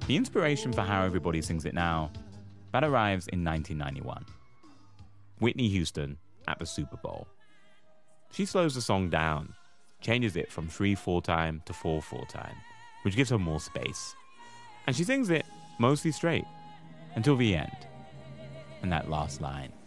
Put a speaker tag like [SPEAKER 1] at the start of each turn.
[SPEAKER 1] The inspiration for how everybody sings it now, that arrives in 1991. Whitney Houston at the Super Bowl. She slows the song down, changes it from 3/4 time to 4/4 time, which gives her more space. And she sings it mostly straight until the end, and that last line.